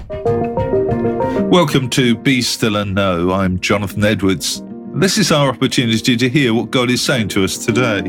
Welcome to Be Still and Know. I'm Jonathan Edwards. This is our opportunity to hear what God is saying to us today.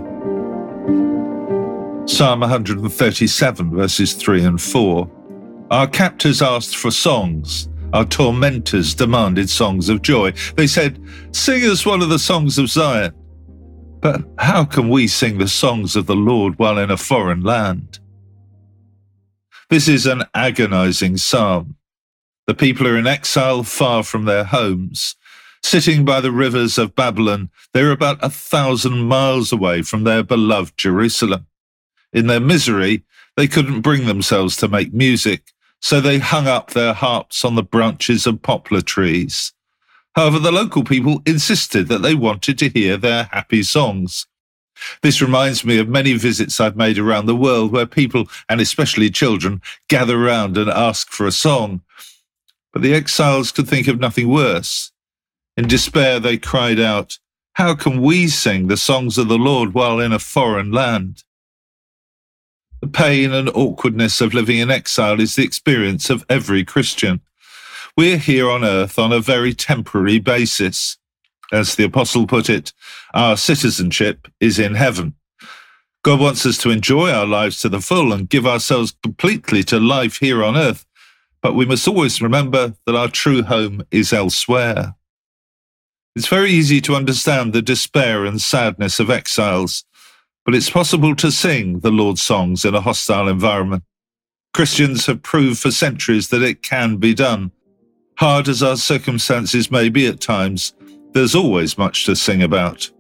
Psalm 137, verses 3 and 4. Our captors asked for songs. Our tormentors demanded songs of joy. They said, "Sing us one of the songs of Zion." But how can we sing the songs of the Lord while in a foreign land? This is an agonizing psalm. The people are in exile far from their homes. Sitting by the rivers of Babylon, they're about 1,000 miles away from their beloved Jerusalem. In their misery, they couldn't bring themselves to make music, so they hung up their harps on the branches of poplar trees. However, the local people insisted that they wanted to hear their happy songs. This reminds me of many visits I've made around the world where people, and especially children, gather round and ask for a song. But the exiles could think of nothing worse. In despair, they cried out, "How can we sing the songs of the Lord while in a foreign land?" The pain and awkwardness of living in exile is the experience of every Christian. We're here on earth on a very temporary basis. As the apostle put it, our citizenship is in heaven. God wants us to enjoy our lives to the full and give ourselves completely to life here on earth. But we must always remember that our true home is elsewhere. It's very easy to understand the despair and sadness of exiles, but it's possible to sing the Lord's songs in a hostile environment. Christians have proved for centuries that it can be done. Hard as our circumstances may be at times, there's always much to sing about.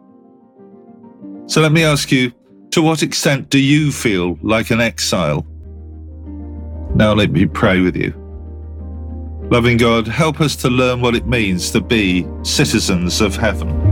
So let me ask you, to what extent do you feel like an exile? Now let me pray with you. Loving God, help us to learn what it means to be citizens of heaven.